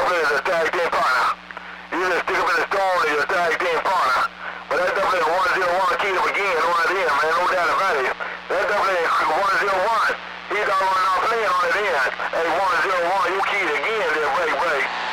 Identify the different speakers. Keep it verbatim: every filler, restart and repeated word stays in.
Speaker 1: definitely is a tag team partner. You just stick up in the stone and you're a tag team partner. But that's definitely a one zero one key to begin on it in, man. No doubt about it. That's definitely a one zero one. He's all running off lane on it in. Hey, one zero one, you keyed again there, break, break.